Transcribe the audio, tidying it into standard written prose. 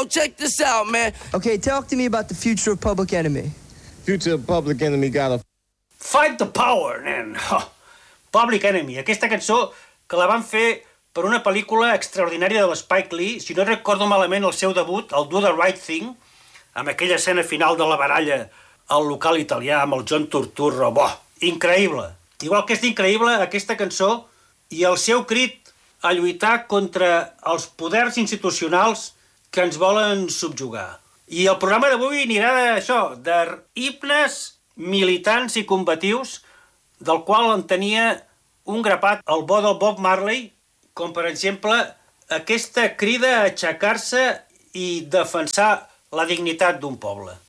yo, check this out, man. Okay, talk to me about the future of Public Enemy. Future of Public Enemy got a... Fight the power, nen. Oh, Public Enemy, aquesta cançó que la van fer per una pel·lícula extraordinària de l'Spike Lee, si no recordo malament el seu debut, el Do the Right Thing, amb aquella escena final de la baralla al local italià amb el John Turturro. Increïble. Igual que és increïble aquesta cançó i el seu crit a lluitar contra els poders institucionals que ens volen subjugar. I el programa d'avui anirà d'això, de himnes militants i combatius, del qual en tenia un grapat al bo del Bob Marley, com per exemple aquesta crida a aixecar-se i defensar la dignitat d'un poble.